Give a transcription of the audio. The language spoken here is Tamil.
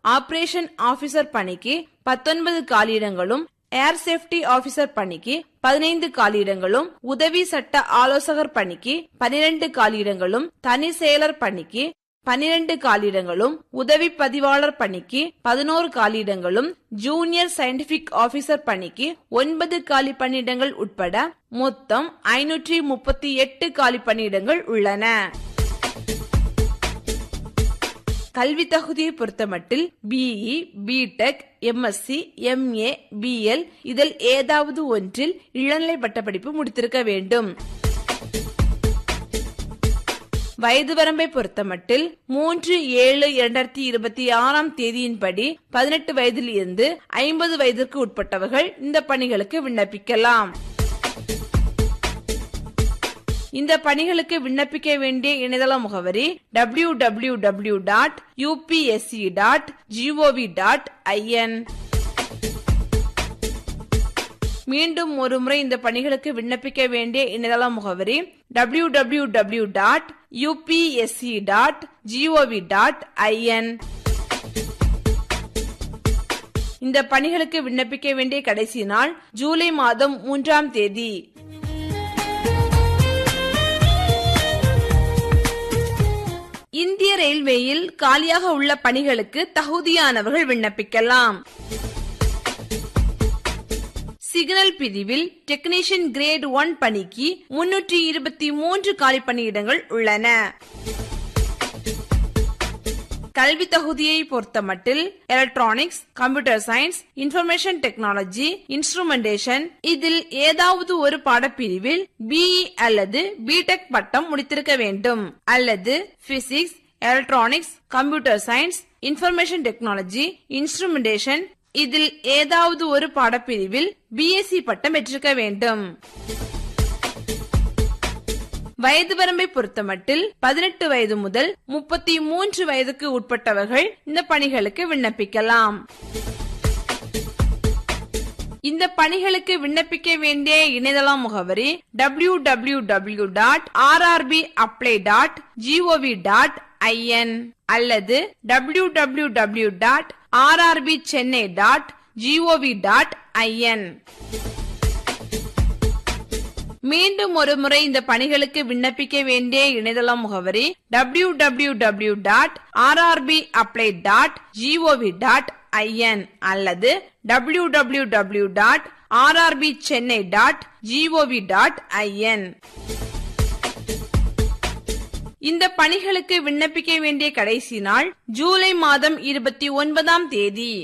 ஆபரேஷன் ஆபீசர் பணிக்கு 19 காலியிடங்களும், ஏர் சேஃப்டி ஆபீசர் பணிக்கு 15 காலியிடங்களும், உதவி சட்ட ஆலோசகர் பணிக்கு 12 காலியிடங்களும், தனி செயலர் பணிக்கு 12 காலியிடங்களும், உதவி பதிவாளர் பணிக்கு 11 காலியிடங்களும், ஜூனியர் சயின்டிபிக் ஆபீசர் பணிக்கு 9 காலி பணியிடங்கள் உட்பட மொத்தம் 538 காலி பணியிடங்கள் உள்ளன. கல்வி தகுதியை பொறுத்தமட்டில் BE, BTech, MSc, MA, PL இதில் ஏதாவது ஒன்றில் இளநிலை பட்டப்படிப்பு முடித்திருக்க வேண்டும். வயது வரம்பை பொறுத்தமட்டில் 3/7/2026 தேதியின்படி 18 வயதில் இருந்து 50 வயதிற்கு உட்பட்டவர்கள் இந்த பணிகளுக்கு விண்ணப்பிக்கலாம். இந்த பணிகளுக்கு விண்ணப்பிக்க வேண்டிய இணையதள முகவரி www.upsc.gov.in. மீண்டும் ஒருமுறை இந்த பணிகளுக்கு விண்ணப்பிக்க வேண்டிய இணையதள முகவரி www.upsc.gov.in. இந்த பணிகளுக்கு விண்ணப்பிக்க வேண்டிய கடைசி நாள் ஜூலை மாதம் 3ஆம் தேதி. இந்திய ரயில்வேயில் காலியாக உள்ள பணிகளுக்கு தகுதியானவர்கள் விண்ணப்பிக்கலாம். சிக்னல் பிரிவில் டெக்னீஷியன் கிரேட் 1 பணிக்கு 323 காலி பணியிடங்கள் உள்ளன. கல்வி தகுதியை பொறுத்தமட்டில் electronics, computer science, information technology, instrumentation இதில் ஏதாவது ஒரு பாடப்பிரிவில் பிஇ அல்லது பிடெக் பட்டம் முடித்திருக்க வேண்டும், அல்லது physics, electronics, computer science, information technology, instrumentation இதில் ஏதாவது ஒரு பாடப்பிரிவில் பிஎஸ்சி பட்டம் பெற்றிருக்க வேண்டும். வயது வரம்பை பொறுத்தமட்டில் 18 வயது முதல் 33 வயதுக்கு உட்பட்டவர்கள் இந்த பணிகளுக்கு விண்ணப்பிக்கலாம். இந்த பணிகளுக்கு விண்ணப்பிக்க வேண்டிய இணையதள முகவரி www.rrbapply.gov.in அல்லது www.rrbchennai.gov.in. மீண்டும் ஒரு முறை இந்த பணிகளுக்கு விண்ணப்பிக்க வேண்டிய இணையதள முகவரி www.rrbapply.gov.in அல்லது www.rrbchennai.gov.in. இந்த பணிகளுக்கு விண்ணப்பிக்க வேண்டிய கடைசி நாள் ஜூலை மாதம் 29ஆம் தேதி.